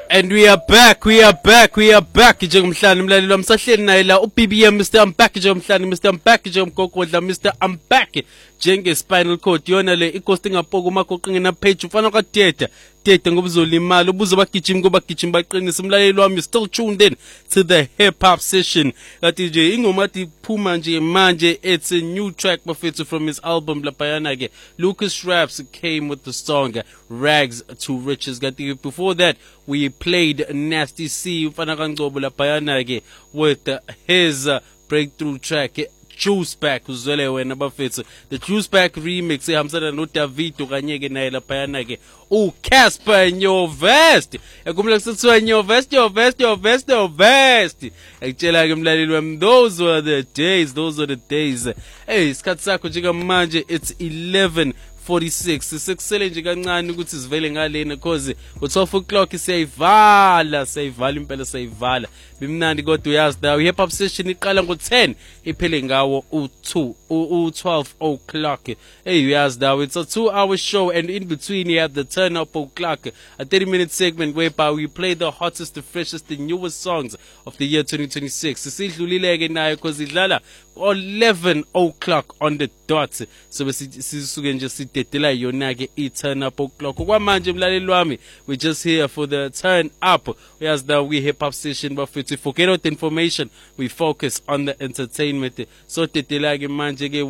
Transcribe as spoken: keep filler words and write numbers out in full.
And we are back, we are back, we are back. Njengomhlanje umlaleli wamsahleli naye la u-B B M Mister I'm back njengomhlanje Mister I'm back njengomgogodla Mister I'm back njenge Spinal Cord yona le ikosti ngapoko makoqinge na page ufana kwaDeda Deda ngoba uzolimala ubuzo bagijima ngoba gijima baqinisa umlaleli wami still tuned in to the hip hop session. Kathi nje ingoma athi phuma nje manje it's a new track bafethu from his album laphayana ke Lucas Raps came with the song Rags to Riches. Kathi before that we played Nasty C ufana kaNgcobo laphayana ke with uh, his uh, breakthrough track Juice Back uzwele wena bafethu the Juice Back remix ehambisana no Davido kanye ke naye laphayana ke u Casper Your Vest ekumla kusithiwa Your Vest Your Vest Your Vest Your Vest ekutshela ke mlaleli wami those were the days those were the days. Hey isikhathi sakho njeka manje it's eleven forty-six sisekusele nje kancane ukuthi sivele ngalena cause ngo twelve o'clock siyayivala siyayivala impela siyayivala bimnandi kodwa uyazi dawo hip hop session iqala ngo ten iphele ngawo u two u twelve o'clock. Hey uyazi dawo it's a two hour show and in between you have the turn up o'clock a thirty minute segment whereby we play the hottest the freshest the newest songs of the year twenty twenty-six sidlulileke nayo cause idlala eleven o'clock on the dot so sisuke nje sidedela yona ke I turn up o'clock kwamanje mlaleli wami we just here for the turn up. Uyazi dawo we hip hop session but to forget out the information we focus on the entertainment so dedela ke manje ke